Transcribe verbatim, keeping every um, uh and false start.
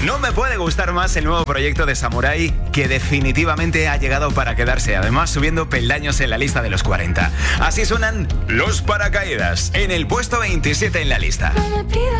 No me puede gustar más el nuevo proyecto de Samurai, que definitivamente ha llegado para quedarse, además subiendo peldaños en la lista de los cuarenta. Así suenan Los Paracaídas, en el puesto veintisiete en la lista.